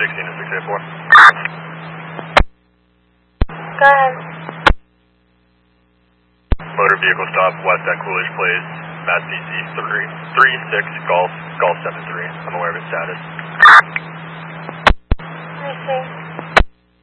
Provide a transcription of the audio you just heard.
16 to 684. Go ahead. Motor vehicle stop, west end Coolidge Place, Mass DC 36 Golf 73. I'm aware of its status. I see.